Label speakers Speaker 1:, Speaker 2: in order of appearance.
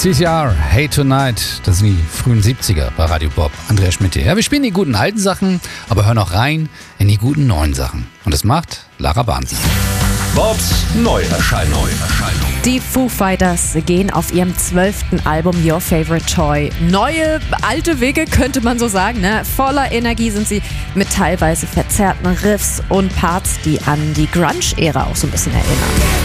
Speaker 1: CCR, Hey Tonight, das sind die frühen 70er bei Radio Bob. Andreas Schmidt hier. Ja, wir spielen die guten alten Sachen, aber hören auch rein in die guten neuen Sachen. Und das macht Lara Barnsen.
Speaker 2: Bobs Neuerscheinung.
Speaker 3: Die Foo Fighters gehen auf ihrem 12. Album Your Favorite Toy neue, alte Wege, könnte man so sagen. Ne? Voller Energie sind sie mit teilweise verzerrten Riffs und Parts, die an die Grunge-Ära auch so ein bisschen erinnern.